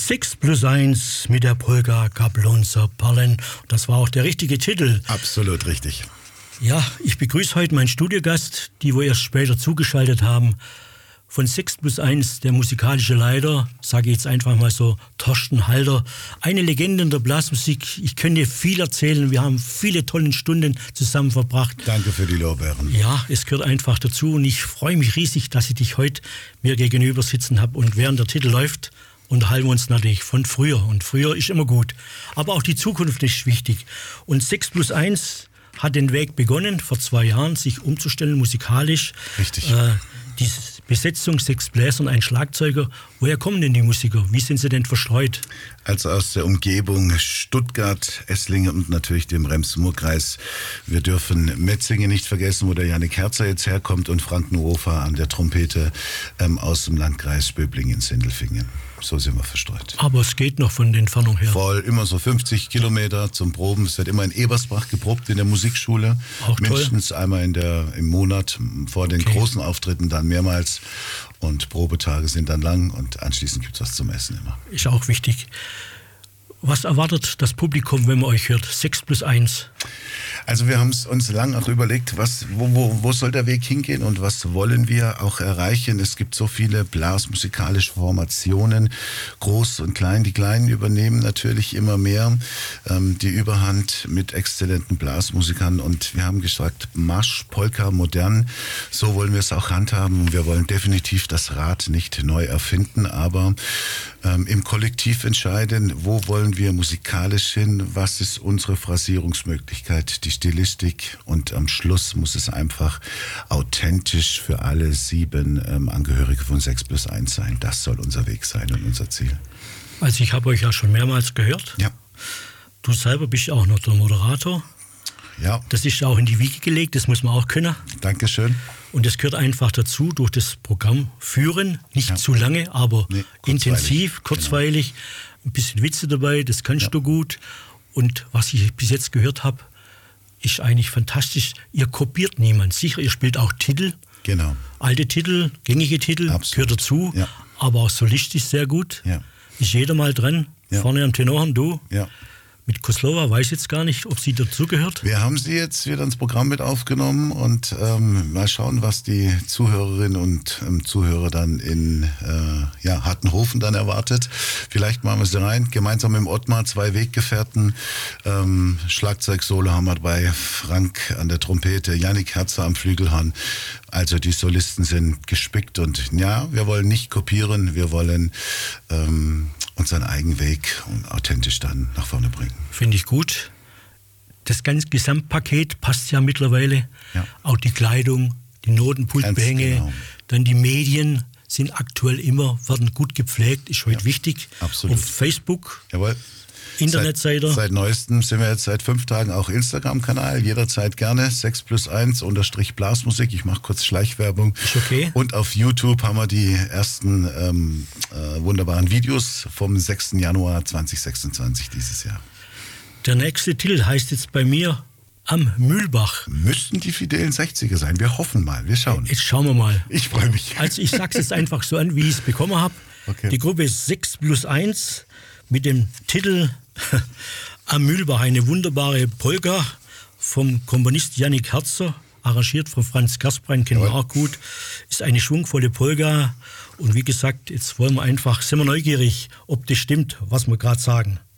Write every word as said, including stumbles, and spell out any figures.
sechs plus eins mit der Polka Gablonzer Perlen. Das war auch der richtige Titel. Absolut richtig. Ja, ich begrüße heute meinen Studiogast, die wir erst später zugeschaltet haben. Von sechs plus eins, der musikalische Leiter, sage ich jetzt einfach mal so, Thorsten Halder. Eine Legende in der Blasmusik. Ich könnte viel erzählen. Wir haben viele tolle Stunden zusammen verbracht. Danke für die Lorbeeren. Ja, es gehört einfach dazu. Und ich freue mich riesig, dass ich dich heute mir gegenüber sitzen habe. Und während der Titel läuft, unterhalten wir uns natürlich von früher. Und früher ist immer gut. Aber auch die Zukunft ist wichtig. Und sechs plus eins hat den Weg begonnen, vor zwei Jahren, sich umzustellen musikalisch. Richtig. Äh, die Besetzung, sechs Bläser und ein Schlagzeuger. Woher kommen denn die Musiker? Wie sind sie denn verstreut? Also aus der Umgebung Stuttgart, Esslingen und natürlich dem Rems-Murr-Kreis. Wir dürfen Metzingen nicht vergessen, wo der Jannik Herzer jetzt herkommt, und Frank Nuofa an der Trompete ähm, aus dem Landkreis Böblingen-Sindelfingen. So sind wir verstreut. Aber es geht noch von der Entfernung her. Voll, immer so fünfzig Kilometer zum Proben. Es wird immer in Ebersbach geprobt, in der Musikschule. Auch Mindestens toll. einmal in der, im Monat, vor den Okay. großen Auftritten dann mehrmals. Und Probetage sind dann lang und anschließend gibt es was zum Essen immer. Ist auch wichtig. Was erwartet das Publikum, wenn man euch hört? sechs plus eins. Also wir haben es uns lange auch überlegt, was, wo, wo, wo soll der Weg hingehen und was wollen wir auch erreichen. Es gibt so viele blasmusikalische Formationen, groß und klein. Die Kleinen übernehmen natürlich immer mehr ähm, die Überhand mit exzellenten Blasmusikern. Und wir haben gesagt, Marsch, Polka, modern, so wollen wir es auch handhaben. Wir wollen definitiv das Rad nicht neu erfinden, aber ähm, im Kollektiv entscheiden, wo wollen wir musikalisch hin, was ist unsere Phrasierungsmöglichkeit, die Stilistik, und am Schluss muss es einfach authentisch für alle sieben ähm, Angehörige von sechs plus eins sein. Das soll unser Weg sein und unser Ziel. Also ich habe euch ja schon mehrmals gehört. Ja. Du selber bist auch noch der Moderator. Ja. Das ist auch in die Wiege gelegt, das muss man auch können. Dankeschön. Und das gehört einfach dazu, durch das Programm führen. Nicht Ja. zu lange, aber Nee, intensiv, kurzweilig, kurzweilig. Ein bisschen Witze dabei, das kannst Ja. du gut. Und was ich bis jetzt gehört habe, ist eigentlich fantastisch. Ihr kopiert niemand. Sicher, ihr spielt auch Titel. Genau. Alte Titel, gängige Titel, Absolut. gehört dazu. Ja. Aber auch solistisch sehr gut. Ja. Ist jeder mal dran. Ja. Vorne am Tenorhorn, du. Ja. Mit Koslova weiß jetzt gar nicht, ob sie dazugehört. Wir haben sie jetzt wieder ins Programm mit aufgenommen und ähm, mal schauen, was die Zuhörerinnen und ähm, Zuhörer dann in äh, ja, Hartenhofen dann erwartet. Vielleicht machen wir sie rein. Gemeinsam mit dem Ottmar, zwei Weggefährten. Ähm, Schlagzeug-Solo haben wir bei Frank an der Trompete, Jannik Herzer am Flügelhorn. Also die Solisten sind gespickt und ja, wir wollen nicht kopieren, wir wollen ähm, unseren eigenen Weg und authentisch dann nach vorne bringen. Finde ich gut. Das ganze Gesamtpaket passt ja mittlerweile. Ja. Auch die Kleidung, die Notenpultbehänge, Ganz genau. dann die Medien sind aktuell immer, werden gut gepflegt, ist heute Ja, wichtig. absolut. Auf Facebook, Jawohl. Internetseite. Seit, seit neuestem sind wir jetzt seit fünf Tagen auch Instagram-Kanal. Jederzeit gerne. sechs plus eins unterstrich Blasmusik. Ich mache kurz Schleichwerbung. Ist okay. Und auf YouTube haben wir die ersten ähm, äh, wunderbaren Videos vom sechsten Januar zweitausendsechsundzwanzig dieses Jahr. Der nächste Titel heißt jetzt bei mir Am Mühlbach. Müssten die fidelen sechziger sein. Wir hoffen mal. Wir schauen. Jetzt schauen wir mal. Ich freue mich. Also ich sag's jetzt einfach so an, wie ich es bekommen habe. Okay. Die Gruppe ist sechs plus eins mit dem Titel Am Mühlbach, eine wunderbare Polka vom Komponist Jannik Herzer, arrangiert von Franz Gersbrein, kennen wir Jawohl. auch gut. Ist eine schwungvolle Polka und wie gesagt, jetzt wollen wir einfach, sind wir neugierig, ob das stimmt, was wir gerade sagen.